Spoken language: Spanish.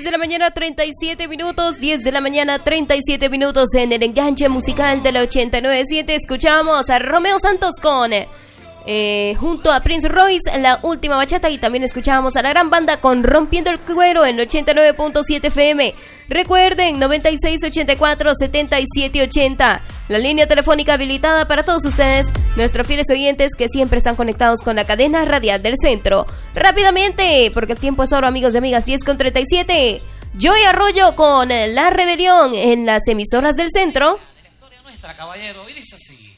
10 de la mañana 37 minutos, 10 de la mañana 37 minutos en el enganche musical de la 89.7. Escuchamos a Romeo Santos con junto a Prince Royce La Última Bachata, y también escuchábamos a la gran banda con Rompiendo el Cuero en 89.7 FM. Recuerden, 9684-7780, la línea telefónica habilitada para todos ustedes, nuestros fieles oyentes que siempre están conectados con la cadena radial del centro. Rápidamente, porque el tiempo es oro, amigos y amigas, 10:37. Joey Arroyo con La Rebelión en las emisoras del centro. De la historia nuestra, caballero, y dice así.